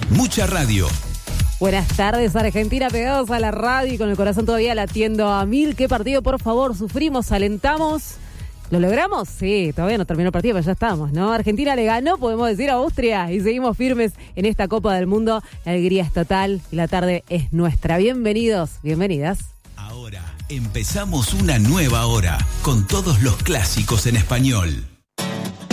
Mucha radio. Buenas tardes, Argentina, pegados a la radio y con el corazón todavía latiendo a mil. ¿Qué partido, por favor? Sufrimos, alentamos. ¿Lo logramos? Sí, todavía no terminó el partido, pero ya estamos, ¿no? Argentina le ganó, podemos decir, a Austria y seguimos firmes en esta Copa del Mundo. La alegría es total y la tarde es nuestra. Bienvenidos, bienvenidas. Ahora empezamos una nueva hora con todos los clásicos en español.